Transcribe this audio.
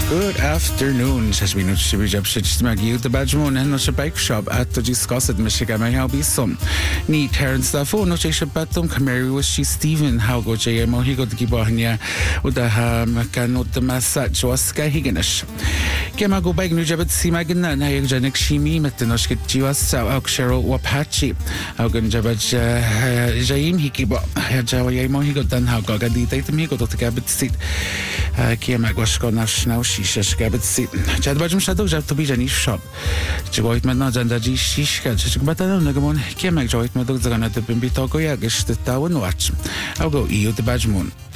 Good afternoon. Says we know to be job shit mag you the badge moon and no bike shop at the discuss it Michigan may how be some. Need Terrence the phone no chase batum Camary was she Stephen how go JMO he got the Gibahania with the can the massage was sky higginish. Kema go bike new job at see magna na janik shimi met the noshkit jiwas sao Cheryl Wapachi. How can jabaj Jaim hikiba Jawa Yamo he got done how got a detail to me got to cabin seat. Kema was gonna now شیشه گبت سی چند باجم شده جاب تو بیجانی شاب جوایت من نازنده شیش کرد چه بدن نگمون که مگ جوایت من دو زنده بیم بیتاگویا گشت تاون واتش او گو ایو د باجمون